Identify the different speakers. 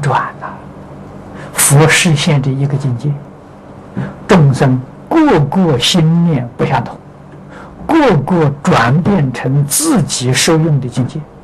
Speaker 1: 转呐、佛实现的一个境界，众生个个心念不相同，个个转变成自己受用的境界。